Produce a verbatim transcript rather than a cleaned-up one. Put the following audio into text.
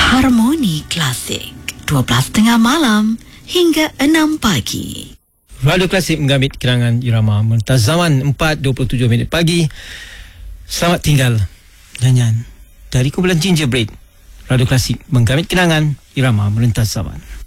Harmoni Klasik, dua belas tiga puluh malam hingga enam pagi. Radio Klasik menggambit kenangan irama merentas zaman empat dua puluh tujuh minit pagi. Selamat tinggal nyanyian dari kumpulan Gingerbread. Radio Klasik menggambit kenangan irama merentas zaman.